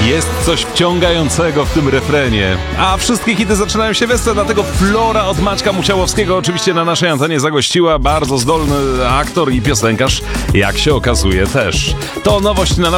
Jest coś wciągającego w tym refrenie. A wszystkie hity zaczynają się wesele, dlatego Flora od Maćka Musiałowskiego oczywiście na naszej antenie zagościła. Bardzo zdolny aktor i piosenkarz, jak się okazuje też. To nowość na